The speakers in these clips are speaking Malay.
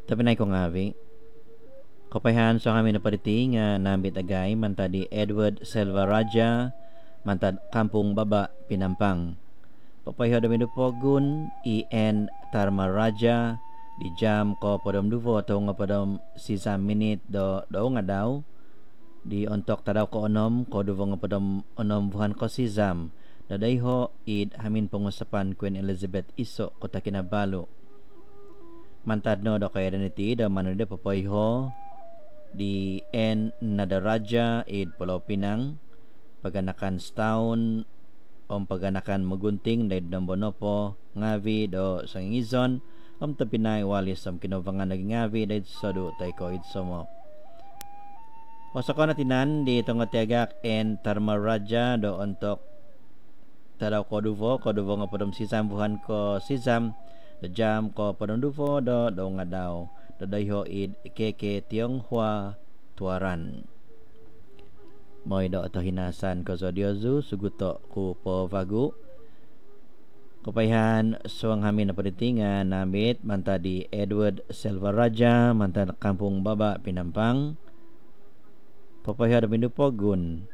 Tapi na ko ngavi. Kapayahan sa kami na pariti nga nambit agay mantadi Edward Selva Raja mantad Kampung Baba Pinampang. Papayahan dami pogun EN Tarma Raja di jam ko podom duvo to nga podom sisa minute do nga daw di ontok tadaw ko onom ko duvo nga podom onom buhan ko sisam dadayho id hamin pangusapan Queen Elizabeth iso ko takinabalo mantad no do kaya daniti da manude papayaho di N Nadaraja id Pulau Pinang paganakan taon paganakan magunting dahil ng bonopo ngavi do sa ngizon tapinay walis ang kinubangan naging ngavi dahil sa do tay ko itsomo o sa konatinan di itong tiagak en Tarmaraja do ontok tadaw koduvo nga podom sisambuhan ko sisam do jam ko podom duvo do nga daw dadayho id keke Tionghoa tuaran moy do ato hinasan ko sa Diozu suguto ku po vagu kapayhan suang hamin na panitingan namit manta di Edward Selva Raja manta Kampung Baba Pinampang papayha da minupogun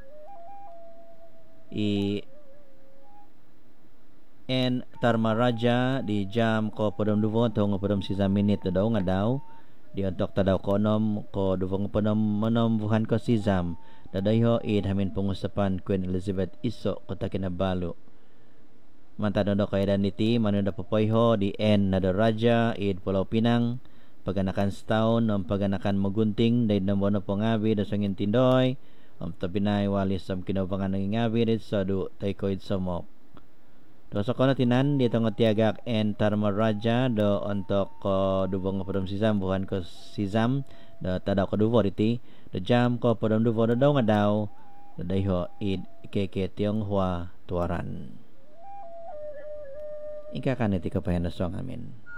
i en Tarma Raja di jam ko podom duvo to nga podom sisa minute daw nga daw di ontok tadaw konom ko duvo nga podom monom buhan ko sisam dadayho id hamin pangusapan Queen Elizabeth iso ko takinabalo mantado do kay daniti manuda papoyho di N Nadaraja id Pulau Pinang paganakan taon paganakan magunting dayd na bono pongabi da sangin tindoy tabinay walis sam kinabangan ng ngabi dit sa do tay ko id somok do sa kono tinan dito nga tiagak N Tarmaraja do ontok ko dubong nga podom sisam buhan ko sisam da tadaw ko duvo diti da jam ko podom duvo da daw nga daw dadayho id keke Tionghoa tuaran ika kaniti kapayan na song amin